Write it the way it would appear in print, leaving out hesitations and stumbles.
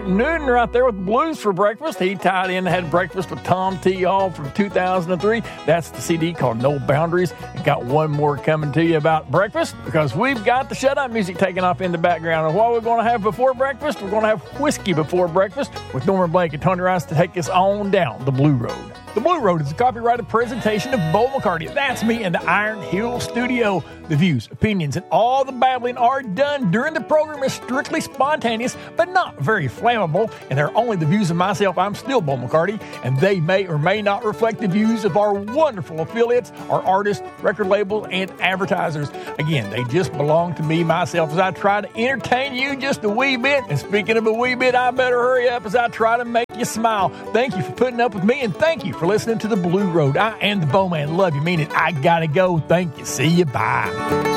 Newton right there with Blues for Breakfast. He tied in and had breakfast with Tom T. All from 2003. That's the CD called No Boundaries. And got one more coming to you about breakfast because we've got the shut-up music taking off in the background. And what we're going to have before breakfast, we're going to have whiskey before breakfast with Norman Blake and Tony Rice to take us on down the Blue Road. The Blue Road is a copyrighted presentation of Bo McCarty. That's me in the Iron Hill Studio. The views, opinions, and all the babbling are done during the program is strictly spontaneous, but not very flammable, and they're only the views of myself. I'm still Bo McCarty, and they may or may not reflect the views of our wonderful affiliates, our artists, record labels, and advertisers. Again, they just belong to me, myself, as I try to entertain you just a wee bit. And speaking of a wee bit, I better hurry up as I try to make you smile. Thank you for putting up with me, and thank you for listening to the Blue Road. I am the Bowman. Love you, mean it. I gotta go. Thank you. See you. Bye.